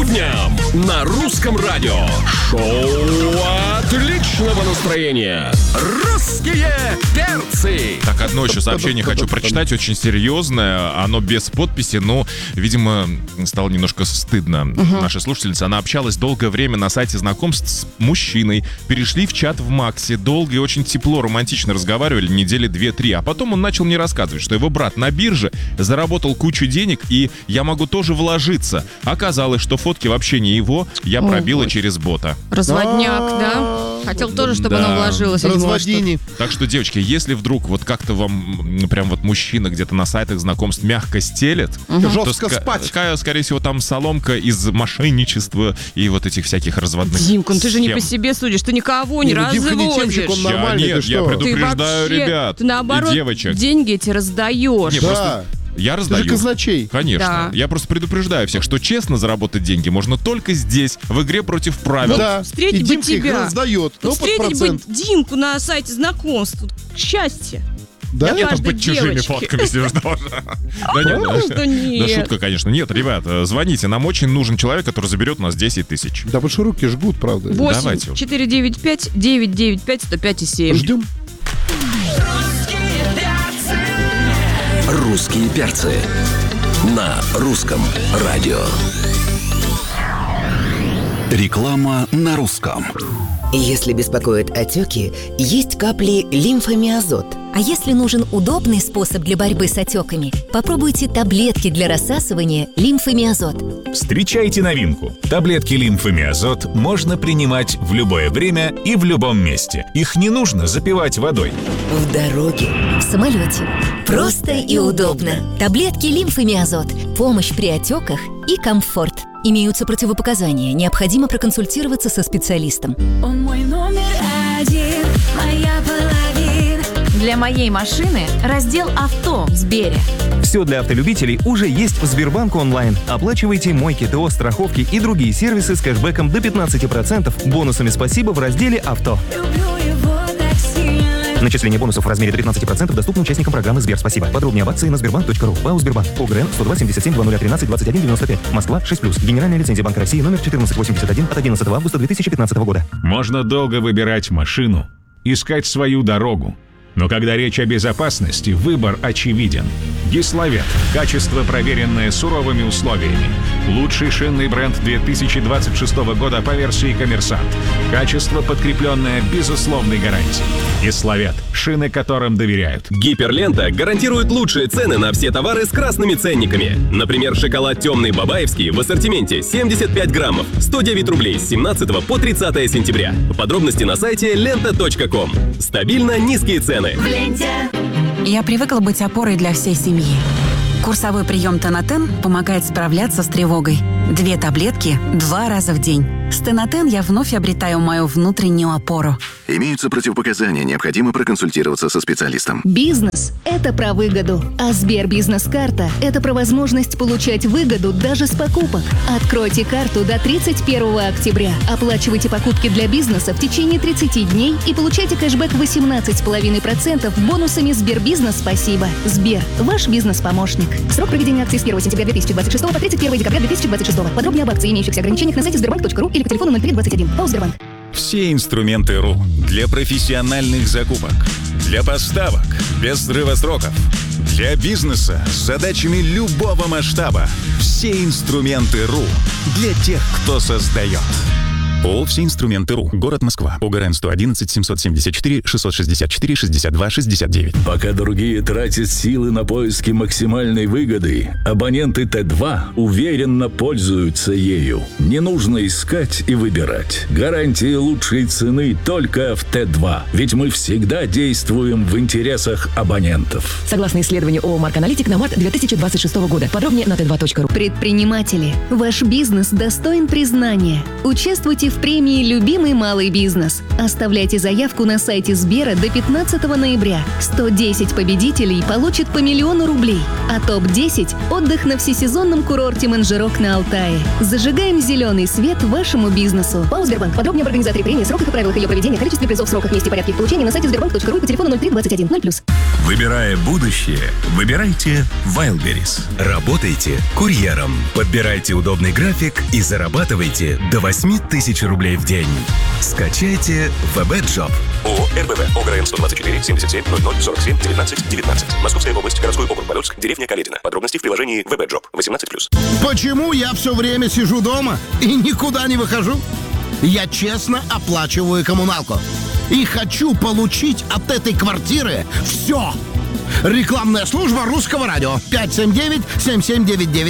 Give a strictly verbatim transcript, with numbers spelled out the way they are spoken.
будням на русском радио. Шоу отличного настроения. Русские перцы. Так, одно еще сообщение хочу прочитать, очень серьезное. Оно без подписи, но, видимо, стало немножко стыдно. Угу. Наша слушательница, она общалась долгое время на сайте знакомств с мужчиной. Перешли в чат в Максе. Долго и очень тепло, романтично разговаривали недели две-три. А потом он начал мне рассказывать, что его брат на бирже заработал кучу денег, и я могу тоже вложиться. Оказалось, что фотки вообще не его, я пробила Ой. через бота. Разводняк, да? Хотел тоже, чтобы да. оно вложилось. Разводини. Так что, девочки, если вдруг вот как-то вам прям вот мужчина где-то на сайтах знакомств мягко стелет, угу. то жестко ска- спать. Ска- скорее всего, там соломка из мошенничества и вот этих всяких разводных Димка, ну ты схем. же не по себе судишь, ты никого не, не разводишь. Димка не темчик, он нормальный, я, нет, ты я что? предупреждаю ты вообще, ребят ты наоборот, и девочек. деньги эти раздаешь. Не, да. просто я раздаю. Ты же казначей. Конечно. Да. Я просто предупреждаю всех, что честно заработать деньги можно только здесь, в игре против правил. Да. Встретить и бы Димка тебя. их раздает. Вот Ну, под встретить процент. бы Димку на сайте знакомств. Счастье. Да? Я Там каждой под чужими девочке. фотками сидишь тоже. Да нет, Ну, что да нет. шутка, конечно. Нет, ребят, звоните. Нам очень нужен человек, который заберет у нас десять тысяч. Да потому что руки жгут, правда. восемь четыре девять пять девять девять пять сто пять семь. Ждем. Русские перцы на русском радио. Реклама на русском. Если беспокоят отеки, есть капли лимфомиазот. А если нужен удобный способ для борьбы с отеками, попробуйте таблетки для рассасывания лимфомиазот. Встречайте новинку. Таблетки лимфомиазот можно принимать в любое время и в любом месте. Их не нужно запивать водой. В дороге, в самолете. Просто и удобно. Таблетки лимфомиазот. Помощь при отеках и комфорт. Имеются противопоказания. Необходимо проконсультироваться со специалистом. Он мой номер один, моя половина. Для моей машины раздел «Авто» в Сбере. Все для автолюбителей уже есть в Сбербанк онлайн. Оплачивайте мойки, ТО, страховки и другие сервисы с кэшбэком до пятнадцать процентов, бонусами «Спасибо» в разделе «Авто». Люблю его так сильно. Начисление бонусов в размере до пятнадцать процентов доступно участникам программы «Сбер Спасибо». Подробнее об акции на сбербанк точка ру. ПАО «Сбербанк». ОГРН сто два семьдесят семь двадцать тринадцать двадцать один девяносто пять. Москва шесть плюс. Генеральная лицензия Банка России номер четырнадцать восемьдесят один от одиннадцатого августа две тысячи пятнадцатого года. Можно долго выбирать машину, искать свою дорогу. Но когда речь о безопасности, выбор очевиден. Гиславет. Качество, проверенное суровыми условиями. Лучший шинный бренд две тысячи двадцать шестого года по версии «Коммерсант». Качество, подкрепленное безусловной гарантией. Гиславет. Шины, которым доверяют. Гиперлента гарантирует лучшие цены на все товары с красными ценниками. Например, шоколад темный бабаевский в ассортименте семьдесят пять граммов, сто девять рублей с семнадцатого по тридцатое сентября. Подробности на сайте лента точка ком. Стабильно низкие цены. В ленте. Я привыкла быть опорой для всей семьи. Курсовой прием Тонатен помогает справляться с тревогой. Две таблетки два раза в день. С Тонатен я вновь обретаю мою внутреннюю опору. Имеются противопоказания, необходимо проконсультироваться со специалистом. Бизнес – это про выгоду, а Сбер Бизнес-карта – это про возможность получать выгоду даже с покупок. Откройте карту до тридцать первого октября. Оплачивайте покупки для бизнеса в течение тридцати дней и получайте кэшбэк восемнадцать целых пять десятых процента бонусами Сбербизнес «Спасибо». Сбер – ваш бизнес-помощник. Срок проведения акции с первого сентября две тысячи двадцать шестого по тридцать первого декабря две тысячи двадцать шестого. Подробнее об акции, имеющихся ограничениях на сайте сбербанк точка ру или по телефону ноль три двадцать один. ПАО «Сбербанк». Все инструменты РУ для профессиональных закупок, для поставок без срыва сроков, для бизнеса с задачами любого масштаба. Все инструменты РУ для тех, кто создает. ООО «Все инструменты РУ». Город Москва. ОГРН сто одиннадцать семьсот семьдесят четыре шестьсот шестьдесят четыре шестьдесят два шестьдесят девять. Пока другие тратят силы на поиски максимальной выгоды, абоненты Т два уверенно пользуются ею. Не нужно искать и выбирать. Гарантия лучшей цены только в Т два. Ведь мы всегда действуем в интересах абонентов. Согласно исследованию ООО «Марк Аналитик» на март две тысячи двадцать шестого года. Подробнее на тэ два точка ру. Предприниматели, ваш бизнес достоин признания. Участвуйте в премии «Любимый малый бизнес». Оставляйте заявку на сайте Сбера до пятнадцатого ноября. сто десять победителей получат по миллиону рублей, а топ десять – отдых на всесезонном курорте Манжерок на Алтае. Зажигаем зеленый свет вашему бизнесу. ПАО «Сбербанк». Подробнее об организаторе премии, сроках и правилах ее проведения, количестве призов, сроках, месте и порядке их получения на сайте сбербанк точка ру и по телефону ноль три двадцать один ноль плюс. Выбирая будущее, выбирайте Wildberries. Работайте курьером. Подбирайте удобный график и зарабатывайте до восемь тысяч рублей в день. Скачайте вэ бэ джоб. ООО РБВ. ОГРН сто двадцать четыре семьдесят семь ноль ноль сорок семь девятнадцать девятнадцать. Московская область. Городской округ Подольск. Деревня Каледина. Подробности в приложении вэ бэ джоб. восемнадцать плюс. Почему я все время сижу дома и никуда не выхожу? Я честно оплачиваю коммуналку. И хочу получить от этой квартиры все. Рекламная служба Русского радио. пять семь девять семь семь девять девять.